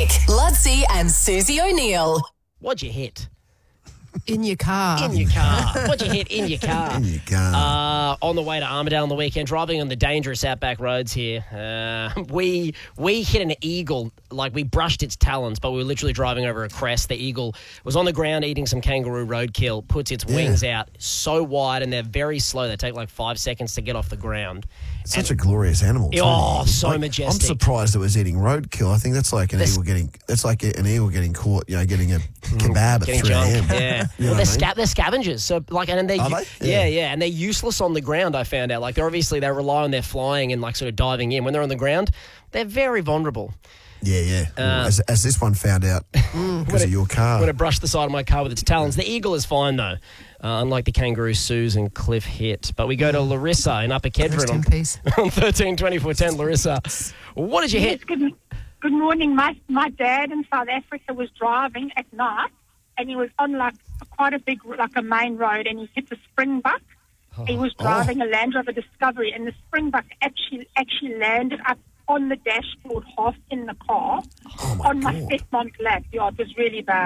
Nick, Ludsey and Susie O'Neill. What'd you hit? In your car. In your car. What'd you hit in your car? In your car. On the way to Armidale on the weekend, driving on the dangerous outback roads here. We hit an eagle, like we brushed its talons, but we were literally driving over a crest. The eagle was on the ground eating some kangaroo roadkill, puts its wings out so wide, and they're very slow. They take like 5 seconds to get off the ground. Such a glorious animal. Too. Oh, so majestic. I'm surprised it was eating roadkill. I think that's like an eagle getting. That's like an eagle getting caught. Getting a kebab at 3 a.m. Yeah, You know what I mean? they're scavengers. So like, and they Are they? yeah, and they're useless on the ground. I found out. Like they rely on their flying and like sort of diving in. When they're on the ground, they're very vulnerable. Yeah. As this one found out because of your car. When it brushed the side of my car with its talons. The eagle is fine, though, unlike the kangaroo Susan Cliff hit. But we go to Larissa in Upper Kedron Rest in peace. on 13-24-10. Larissa, what did you hit? Yes, good morning. My dad in South Africa was driving at night, and he was on like quite a big, like a main road, and he hit a springbuck. He was driving a Land Rover Discovery, and the springbuck actually landed up on the dashboard, half in the car, on my stepmom's lap. Yeah, it was really bad.